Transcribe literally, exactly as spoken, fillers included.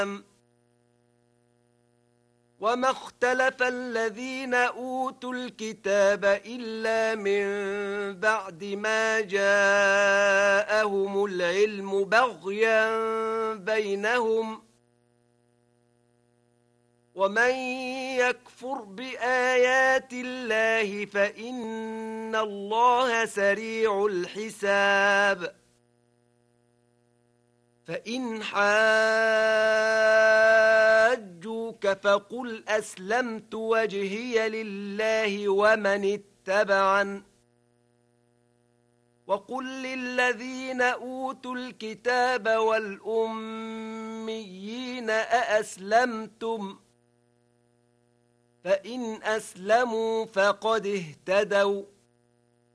وما اختلف الذين أوتوا الكتاب إلا من بعد ما جاءهم العلم بغيا بينهم ومن يكفر بآيات الله فإن الله سريع الحساب فإن حاجوك فقل أسلمت وجهي لله ومن اتبعن وقل للذين أوتوا الكتاب والأميين أأسلمتم فإن أسلموا فقد اهتدوا